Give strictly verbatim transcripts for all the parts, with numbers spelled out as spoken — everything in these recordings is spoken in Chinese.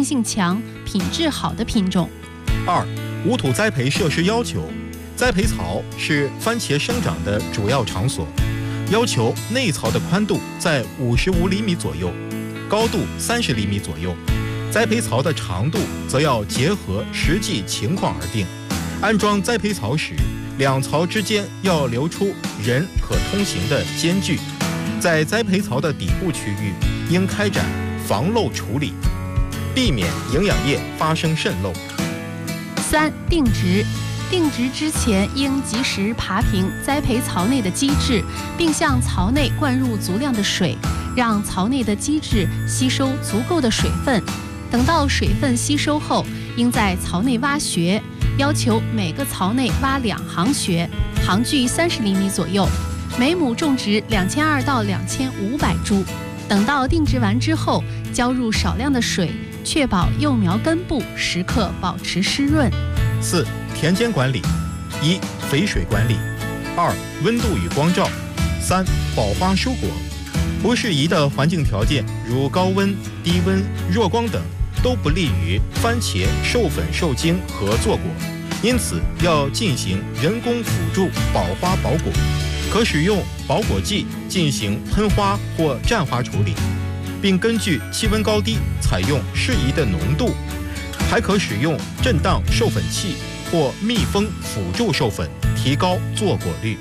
定性强、品质好的品种。 二、无土栽培设施要求。栽培槽是番茄生长的主要场所，要求内槽的宽度在五十五厘米左右，高度三十厘米左右。栽培槽的长度则要结合实际情况而定。安装栽培槽时，两槽之间要留出人可通行的间距。在栽培槽的底部区域应开展防漏处理，避免营养液发生渗漏。 三、定植。定植之前应及时爬平栽培槽内的基质，并向槽内灌入足量的水，让槽内的基质吸收足够的水分。等到水分吸收后，应在槽内挖穴，要求每个槽内挖两行穴，行距三十厘米左右，每亩种植两千二到两千五百株。等到定植完之后，浇入少量的水，确保幼苗根部时刻保持湿润。 四、田间管理：一、肥水管理；二、温度与光照；三、保花疏果。不适宜的环境条件，如高温、低温、弱光等，都不利于番茄授粉授精和坐果，因此要进行人工辅助保花保果。可使用保果剂进行喷花或蘸花处理，并根据气温高低采用适宜的浓度。还可使用震荡授粉器或密封辅助授粉，提高坐果率。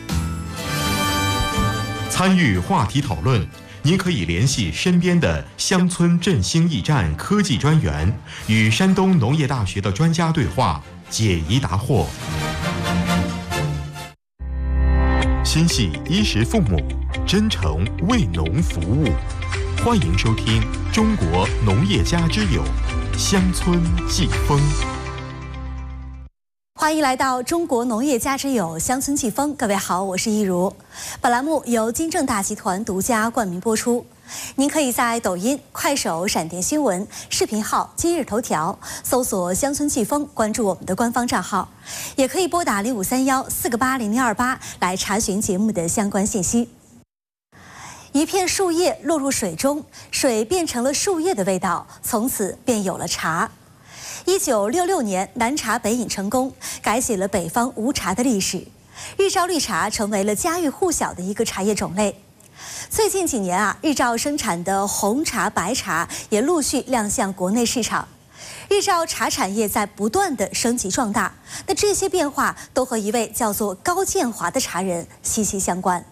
参与话题讨论，您可以联系身边的乡村振兴驿站科技专员，与山东农业大学的专家对话，解疑答惑。心系衣食父母，真诚为农服务。欢迎收听《中国农业家之友》乡村季风。 欢迎来到中国农业家之友乡村季风，各位好，我是一如。本栏目由金正大集团独家冠名播出。您可以在抖音、快手、闪电新闻、视频号、今日头条搜索乡村季风，关注我们的官方账号，也可以拨打零五三幺四个八零零二八来查询节目的相关信息。一片树叶落入水中，水变成了树叶的味道，从此便有了茶。一九六六年，南茶北饮成功，改写了北方无茶的历史。日照绿茶成为了家喻户晓的一个茶叶种类。最近几年啊，日照生产的红茶、白茶也陆续亮相国内市场。日照茶产业在不断的升级壮大，那这些变化都和一位叫做高建华的茶人息息相关。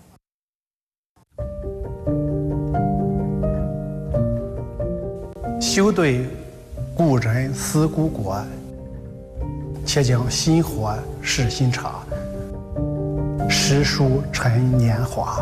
休对故人思故国，且将新火试新茶，诗书陈年华。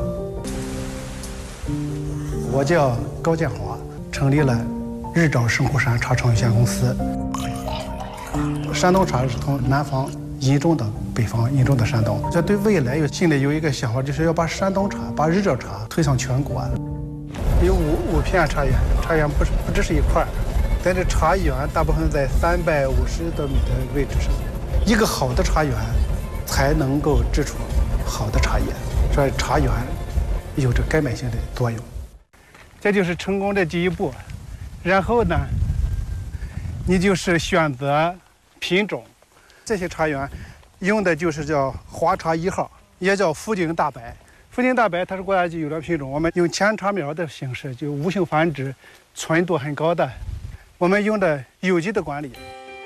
我叫高建华，成立了日照圣湖山茶厂有限公司。山东茶是从南方引种到北方引种到山东，这对未来有心里有一个想法，就是要把山东茶、把日照茶推向全国。有五五片茶园，茶园不是不只是一块，但这茶园大部分在三百五十多米的位置上。一个好的茶园，才能够制出好的茶叶，所以茶园有着根本性的作用。这就是成功的第一步。然后呢，你就是选择品种。这些茶园用的就是叫华茶一号，也叫福鼎大白。福鼎大白它是国家级优良品种，我们用扦插苗的形式，就无性繁殖，纯度很高的。我们用的有机的管理。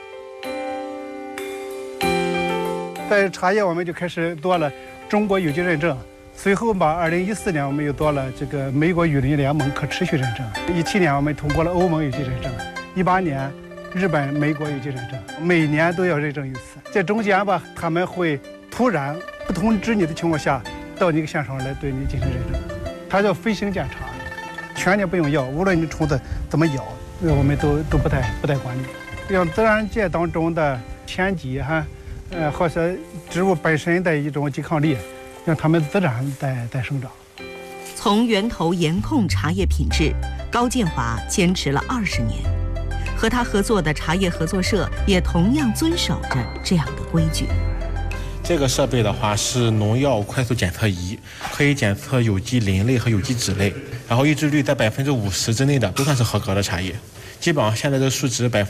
在茶叶我们就开始做了中国有机认证，随后吧，二零一四年我们又做了这个美国雨林联盟可持续认证，一七年我们通过了欧盟有机认证，一八年日本、美国有机认证，每年都要认证一次。这中间吧，他们会突然不通知你的情况下，到你个现场来对你进行认证，它叫飞行检查，全年不用药，无论你虫子怎么咬，我们都都不带不带管理。让自然界当中的天敌哈，呃，或者植物本身的一种抵抗力，让它们自然在在生长。 从源头严控茶叶品质，高建华坚持了二十年。和他合作的茶叶合作社也同样遵守着这样的规矩。 这个设备的话是农药快速检测仪，可以检测有机磷类和有机酯类，然后抑制率在百分之五十之内的都算是合格的茶叶。基本上现在的数值百。